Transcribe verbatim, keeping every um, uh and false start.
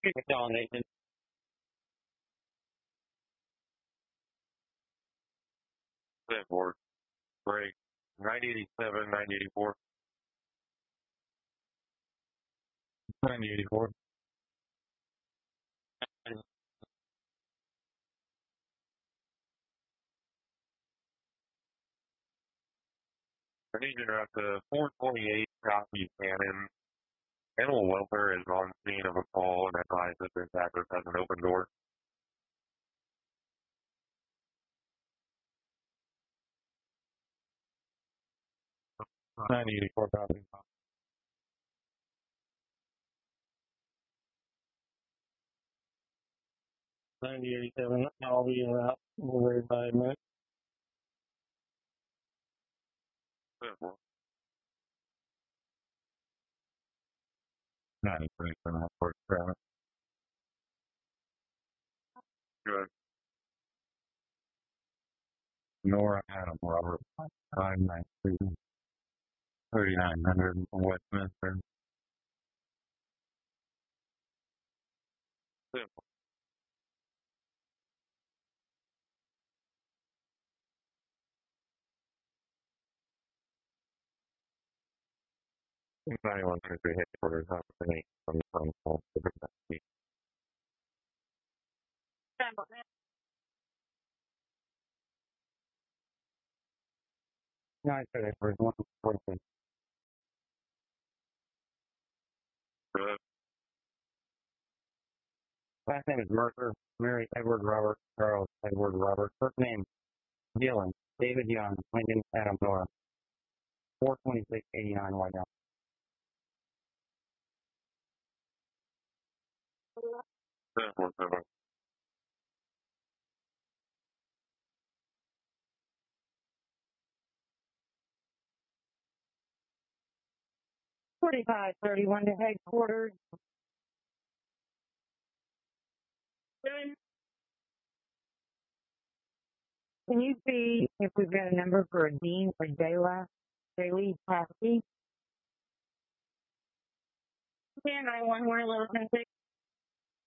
McDonald, Nathan. Set board. Break. nine eighty-seven, nine eighty-four. nine eighty-four. I need you up to four twenty-eight, copy Cannon. Animal welfare is on scene of a call and advised that this address has an open door. nine eighty-four, copy. ninety eighty-seven, I'll be in out. We'll wait by a minute. ninety-three, seven, four, seven. Good. Nora Adam Robert, five nine three, thirty-nine hundred Westminster. Simple. ninety-one twenty-three headquarters, opportunity from the phone call. nine thirty-four, one forty. Good. Last name is Mercer, Mary Edward Robert, Charles Edward Robert. First name, Dylan, David Young, Lincoln Adam Nora. four twenty-six eighty-nine White House. Seven four seven. forty-five thirty-one to headquarters. Can you see if we've got a number for a Dean for Jayla, Jaylee Paskey? ten nine one, we're a little